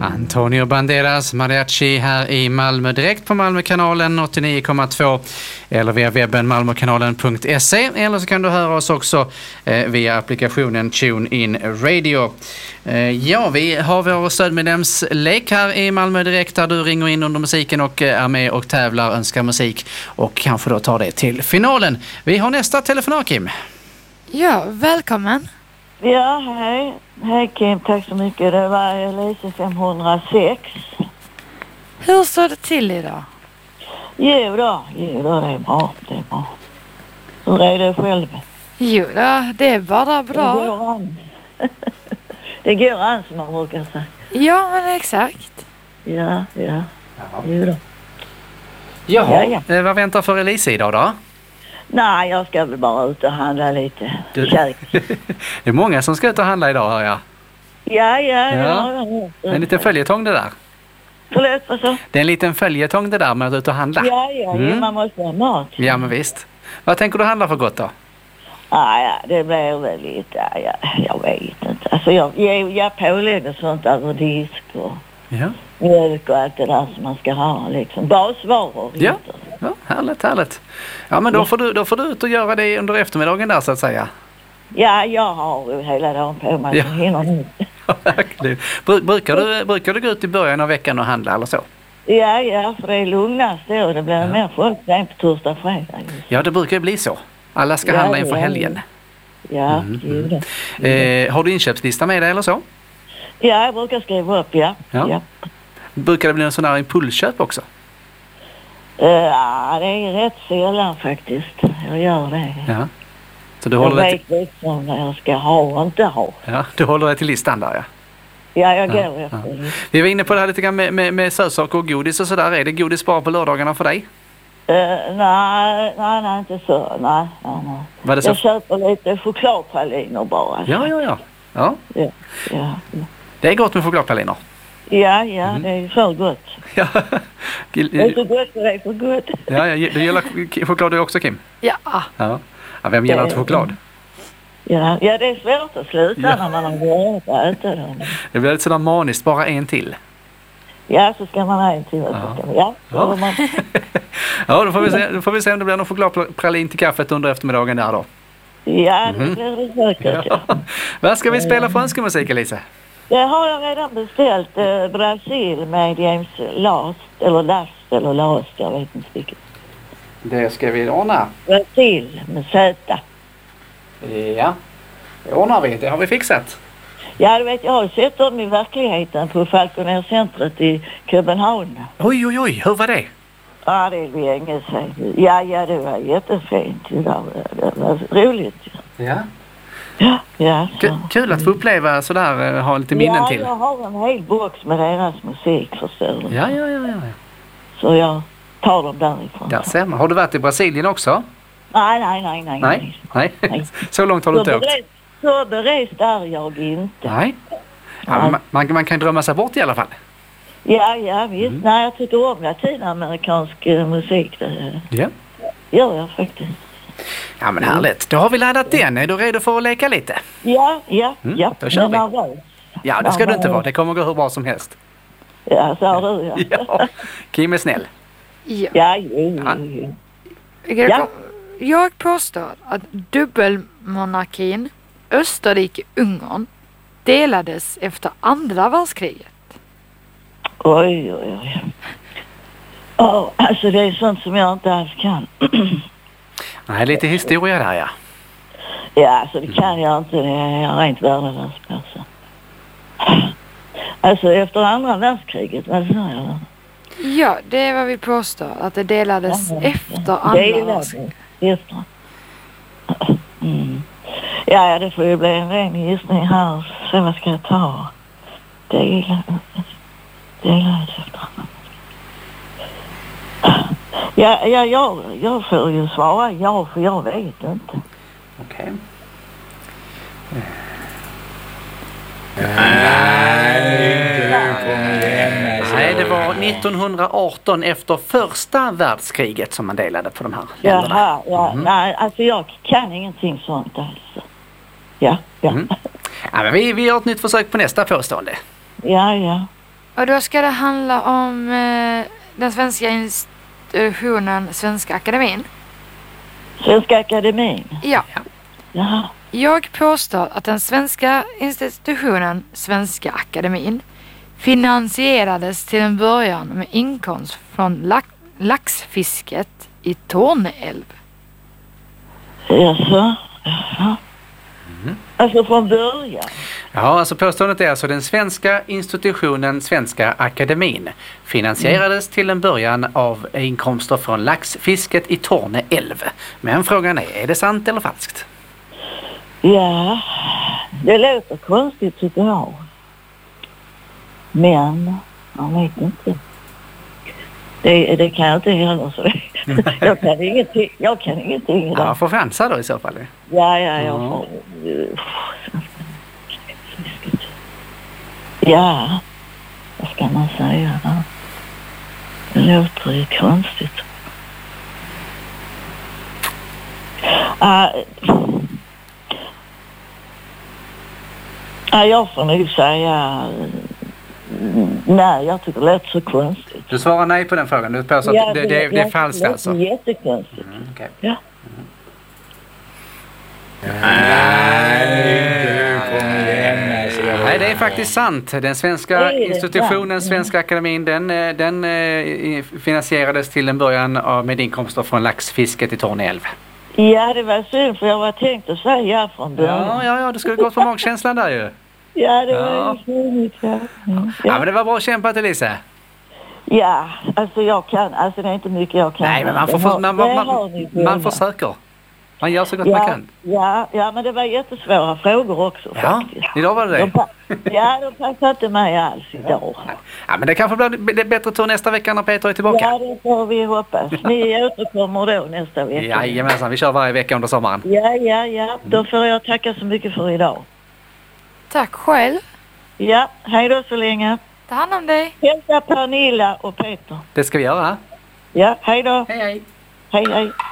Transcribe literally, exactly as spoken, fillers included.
Antonio Banderas Mariachi här i Malmö, direkt på Malmökanalen åttionio komma två eller via webben malmokanalen punkt se, eller så kan du höra oss också eh, via applikationen TuneIn Radio. Eh, ja, vi har vår stödmedlemslek här i Malmö direkt, där du ringer in under musiken och är med och tävlar, önskar musik och kanske då tar det till finalen. Vi har nästa telefonat, Kim. Ja, välkommen. Ja, hej. Hej Kim, tack så mycket. Det var Elise femhundrasex. Hur står det till idag? Jo då, jo då, det är bra, det är bra. Hur är det själv? Jo då, det är bara bra. Det går an. Det går an, som man brukar säga. Ja, men exakt. Ja, ja. Jo då. Jaha, Ja, ja. Eh, vad väntar för Elise idag då? Nej, jag ska väl bara ut och handla lite. Du- Kärk. Det är många som ska ut och handla idag, hör jag. Ja, ja, Ja. ja. ja. Det är en liten följetong det där. Förlåt, vad så? Det är en liten följetong det där med att ut och handla. Ja, ja, Mm. ja, man måste ha mat. Ja, men visst. Vad tänker du handla för gott då? Ah, ja, det blir väl lite, ja, ja, jag vet inte. Alltså jag, jag, jag pålägger sånt över disk och Ja, mjölk och allt det där som man ska ha, liksom. Basvaror. Ja. heter det. ja härligt, härligt. Ja, men då får, du, då får du ut och göra det under eftermiddagen där, så att säga. Ja, jag har ju hela dagen på mig. Ja. Jag hinner inte. Ja, verkligen. Bru- Brukar du, brukar du gå ut i början av veckan och handla eller så? Ja, ja, för det är lugnast då. Det blir Ja. mer folk sen på torsdag och fredag. just. Ja, det brukar ju bli så. Alla ska Ja, handla inför ja, helgen. Ja, Mm, ju det. Eh, har du inköpslista med dig eller så? Ja, jag brukar skriva upp, ja. Ja. Ja, Brukar det bli en sån här impulsköp också? Eh, ja det är rätt sällan faktiskt. Jag gör det. Ja. Så du Jag håller, dig vet till, liksom vad jag ska ha och inte ha. ja, du håller dig till listan där, ja. Ja, jag går Ja, efter det. Vi var inne på det här lite grann med, med, med sötsaker och godis och sådär. Är det godis bara på lördagarna för dig? Uh, nej, nej, nej, inte så. Nej, nej, nej. Var det så? Jag köper lite chokladpraliner bara. Ja, ja, ja. Ja, Ja, ja, det är gott med chokladpraliner. ja, ja Mm. det är för gott. Ja, Det är så gott och det är för gott. ja, ja, du gillar choklad du också, Kim? Ja, Ja. Ja, vem gillar inte choklad? Ja, ja, det är svårt att sluta Ja. när man har börjat äta dem. Det blir lite sådär maniskt, bara en till. Ja, så ska man ha en till. Ja. Ja, ska man, ja, så Ja. har man, Ja, då får vi se, då får vi se om det blir någon chokladpralin till kaffet under eftermiddagen där då. ja det Mhm. blir det säkert. Ja. Ja. Vad ska vi spela för önskemusik, Elise? Det har jag redan beställt. Eh, Brasil med James Last, eller Last, eller Last, jag vet inte vilket. Det ska vi ordna. Brasil med Z. Ja, det ordnar vi. Det har vi fixat. Ja, du vet, jag har sett dem i verkligheten på Falconer-centret i Köpenhamn. Oj, oj, oj. Hur var det? Ja, det är länge sedan. Ja, ja, det var jättefint. Det var, det var roligt. Ja. Ja, ja. Så. K- kul att få uppleva sådär, ha lite minnen ja, till. jag har en hel box med deras musik, förstår du. Ja, ja, ja, ja. Så jag tar dem därifrån. Där ser man. Har du varit i Brasilien också? Nej, nej, nej, nej. Nej, nej. Nej. Så långt har du Så inte åkt? berest, så berest är jag inte. Nej. Ja, men man, man, man kan drömma sig bort i alla fall. Ja, ja, visst. Mm. Nej, jag tycker om latinamerikansk eh, musik. Det Ja. gör jag faktiskt. Ja, men härligt. Då har vi laddat den. Är du redo för att leka lite? Ja, ja, Mm, ja. då kör vi. Men nervös. Ja, det ska du inte vara. Det kommer gå hur bra som helst. Ja, så har du, ja. Ja. Kim är snäll. ja. Ja, jo, Ja. jo, jo. Jag, Ja. kom, jag påstår att dubbelmonarkin Österrike-Ungern delades efter andra världskriget. Oj, oj, oj. Oh, alltså det är sånt som jag inte alls kan. Nej, lite historia där, ja. Ja, alltså det kan jag inte. Det är jag rent värdelös person. Alltså efter andra världskriget, vad sa jag? Ja, det är vad vi påstår. Att det delades Ja, efter andra delade världskriget. efter. Mm. Ja, ja, det får ju bli en ren gissning här. Så vad ska jag ta? Delades. Delades efter andra. Ja, ja jag, jag får ju svara ja, för jag vet inte. Okej. Nej, det var nittonhundraarton efter första världskriget som man delade på de här länderna. Jaha, ja, Mhm. nej, alltså jag kan ingenting sånt alltså. Ja, ja. Mm. Ja, men vi, vi gör ett nytt försök på nästa påstående. Ja, ja. Och då ska det handla om eh, den svenska institutionen Svenska Akademin. Svenska Akademin? Ja. Jaha. Jag påstår att den svenska institutionen Svenska Akademin finansierades till en början med inkomst från lax, laxfisket i Torneälv. Jaså? Jaha. Mm. Alltså från början? Ja, alltså påståendet är alltså den svenska institutionen Svenska Akademin finansierades mm. till en början av inkomster från laxfisket i Torneälv. Men frågan är, är det sant eller falskt? Ja, det låter konstigt tycker jag. Men, jag vet inte. Det, det kan jag inte heller så det, jag kan ingenting. Jag kan ingenting idag. Ja, får chansa då i så fall. Ja, ja, jag mm. får. Ja, vad ska man säga då? Det låter ju konstigt. Uh, uh, jag får nog säga nej, jag tycker det låter så konstigt. Du svarar nej på den frågan. Du påstår ja, att det, det, det, det är falskt alltså. Det är jättekonstigt. Mm, okay. Ja. Mm. Nej, kom igen. Nej, det är faktiskt sant. Den svenska institutionen Svenska Akademin den, den eh, finansierades till en början av med inkomster från laxfisket i Torneälv. Ja, det var synd för jag var tänkt att säga från början. Ja, ja, ja, du skulle gått på magkänslan där ju. Ja, det var ja. ju fint. Ja. Mm. Ja, men det var bra kämpat, Elisa. Ja, alltså jag kan, alltså det är inte mycket jag kan. Nej, men man, får, har, man, man, man, man försöker. Man gör så gott ja, man kan. Ja, ja, men det var jättesvåra frågor också ja, faktiskt. Idag var det det. De, ja, de passade inte mig alls idag. Ja, men det kanske blir bättre tur nästa vecka när Peter är tillbaka. Ja, det får vi hoppas. Ni återkommer då nästa vecka. Jajamensan, vi kör varje vecka under sommaren. Ja, ja, ja. Då får jag tacka så mycket för idag. Tack själv. Ja, hej då så länge. Ta hand om dig. Hälsa Pernilla och Peter. Det ska vi göra. Ja, hej då. Hej, hej. Hej, hej.